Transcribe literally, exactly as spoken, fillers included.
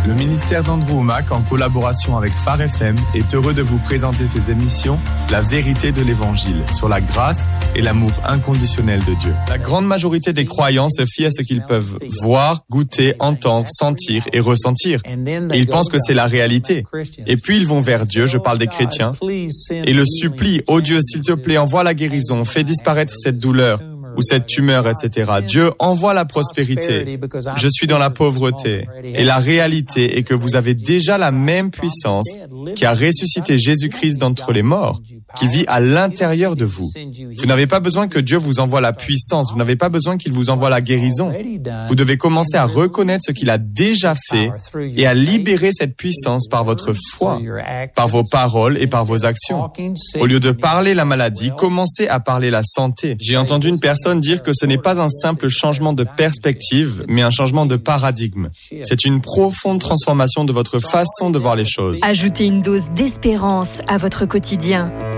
Le ministère d'Andrew Wommack, en collaboration avec Phare F M, est heureux de vous présenter ses émissions « La vérité de l'Évangile » sur la grâce et l'amour inconditionnel de Dieu. La grande majorité des croyants se fient à ce qu'ils peuvent voir, goûter, entendre, sentir et ressentir. Et ils pensent que c'est la réalité. Et puis ils vont vers Dieu, je parle des chrétiens, et le supplient « Oh Dieu, s'il te plaît, envoie la guérison, fais disparaître cette douleur. » ou cette tumeur, et cetera. Dieu envoie la prospérité. Je suis dans la pauvreté. Et la réalité est que vous avez déjà la même puissance qui a ressuscité Jésus-Christ d'entre les morts, qui vit à l'intérieur de vous. Vous n'avez pas besoin que Dieu vous envoie la puissance. Vous n'avez pas besoin qu'il vous envoie la guérison. Vous devez commencer à reconnaître ce qu'il a déjà fait et à libérer cette puissance par votre foi, par vos paroles et par vos actions. Au lieu de parler la maladie, commencez à parler la santé. J'ai entendu une personne dire que ce n'est pas un simple changement de perspective, mais un changement de paradigme. C'est une profonde transformation de votre façon de voir les choses. Ajoutez une dose d'espérance à votre quotidien.